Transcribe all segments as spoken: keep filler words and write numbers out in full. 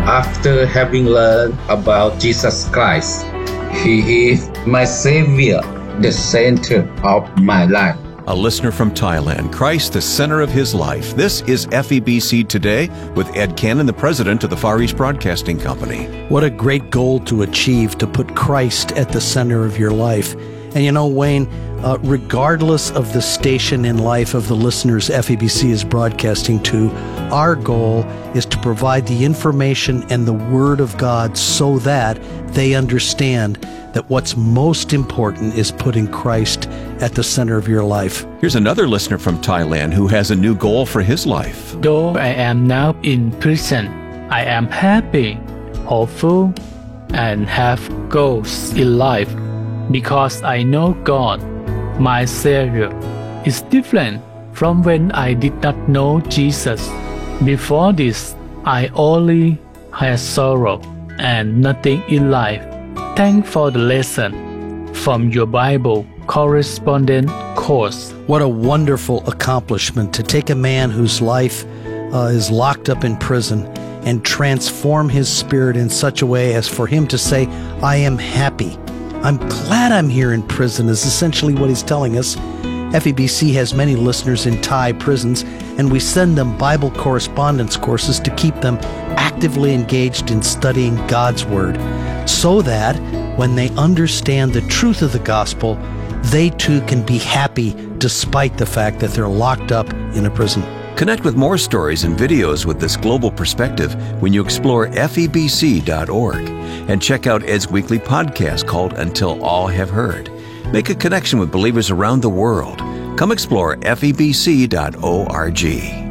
after having learned about Jesus Christ. He is my Savior, the center of my life. A listener from Thailand, Christ, the center of his life. This is F E B C Today with Ed Cannon, the president of the Far East Broadcasting Company. What a great goal to achieve, to put Christ at the center of your life. And you know, Wayne, uh, regardless of the station in life of the listeners F E B C is broadcasting to, our goal is to provide the information and the Word of God so that they understand that what's most important is putting Christ at the center of your life. Here's another listener from Thailand who has a new goal for his life. Though I am now in prison, I am happy, hopeful, and have goals in life because I know God, my Savior, is different from when I did not know Jesus. Before this, I only had sorrow and nothing in life. Thanks for the lesson from your Bible correspondence course. What a wonderful accomplishment to take a man whose life uh, is locked up in prison and transform his spirit in such a way as for him to say, I am happy. I'm glad I'm here in prison is essentially what he's telling us. F E B C has many listeners in Thai prisons, and we send them Bible correspondence courses to keep them actively engaged in studying God's Word, so that when they understand the truth of the gospel, they too can be happy despite the fact that they're locked up in a prison. Connect with more stories and videos with this global perspective when you explore F E B C dot org and check out Ed's weekly podcast called Until All Have Heard. Make a connection with believers around the world. Come explore F E B C dot org.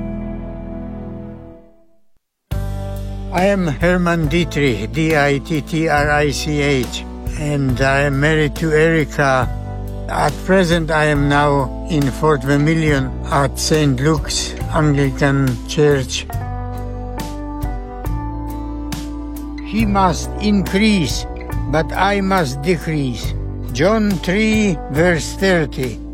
I am Herman Dietrich, D I T T R I C H, and I am married to Erica. At present, I am now in Fort Vermilion at Saint Luke's Anglican Church. He must increase, but I must decrease. John three, verse thirty.